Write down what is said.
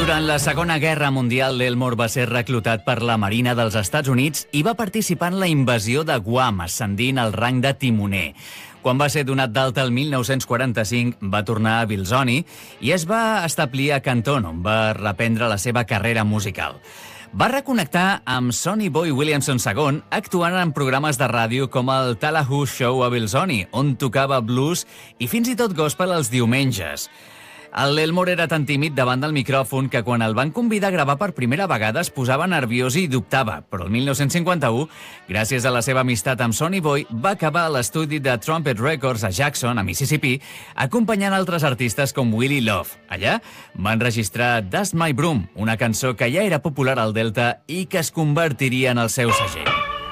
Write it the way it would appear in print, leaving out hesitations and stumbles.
Durant la Segona Guerra Mundial, l'Elmore va ser reclutat per la Marina dels Estats Units i va participar en la invasió de Guam, ascendint al rang de timoner. Quan va ser donat d'alta el 1945, va tornar a Bilzoni i es va establir a Canton, on va reprendre la seva carrera musical. Va reconnectar amb Sonny Boy Williamson II, actuant en programes de ràdio com el Tallahassee Show a Bilzoni, on tocava blues i fins i tot gospel els diumenges. L'Elmore era tan tímid davant del micròfon que quan el van convidar a gravar per primera vegada es posava nerviós i dubtava, però el 1951, gràcies a la seva amistat amb Sonny Boy, va acabar a l'estudi de Trumpet Records a Jackson, a Mississippi, acompanyant altres artistes com Willie Love. Allà van registrar Dust My Broom, una cançó que ja era popular al Delta i que es convertiria en el seu segell.